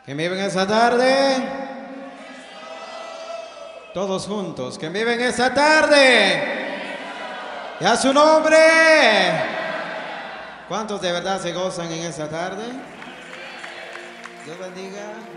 Que me viven esa tarde. Todos juntos, que me viven esa tarde. Y a su nombre. ¿Cuántos de verdad se gozan en esa tarde? Dios bendiga.